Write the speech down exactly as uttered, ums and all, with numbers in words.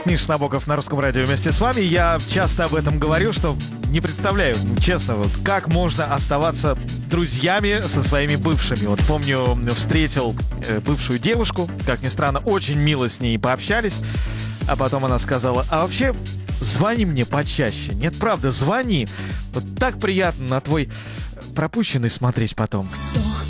Миша Набоков на Русском радио вместе с вами. Я часто об этом говорю, что не представляю, честно, вот как можно оставаться друзьями со своими бывшими. Вот помню, встретил э, бывшую девушку, как ни странно, очень мило с ней пообщались, а потом она сказала: а вообще звони мне почаще. Нет, правда, звони. Вот так приятно на твой пропущенный смотреть потом.